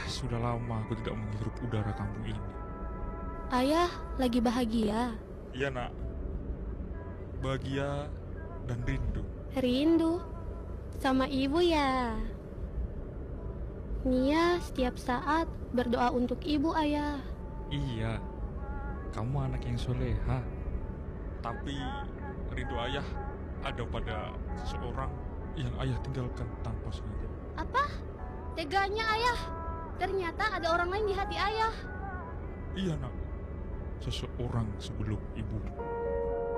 Sudah lama aku tidak menghirup udara kampung ini. Ayah lagi bahagia. Iya nak, bahagia dan rindu. Rindu sama ibu ya. Nia setiap saat berdoa untuk ibu, ayah. Iya, kamu anak yang soleha. Tapi rindu ayah ada pada seseorang yang ayah tinggalkan tanpa sengaja. Apa? Teganya ayah. Ternyata ada orang lain di hati ayah. Iya nak, seseorang sebelum ibu.